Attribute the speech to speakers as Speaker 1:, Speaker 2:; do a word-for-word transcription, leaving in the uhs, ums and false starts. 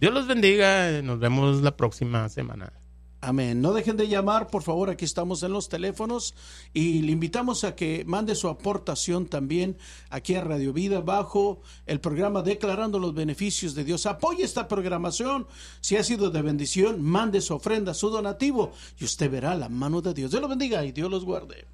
Speaker 1: Dios los bendiga. Nos vemos la próxima semana.
Speaker 2: Amén. No dejen de llamar, por favor, aquí estamos en los teléfonos y le invitamos a que mande su aportación también aquí a Radio Vida bajo el programa Declarando los Beneficios de Dios. Apoye esta programación. Si ha sido de bendición, mande su ofrenda, su donativo y usted verá la mano de Dios. Dios los bendiga y Dios los guarde.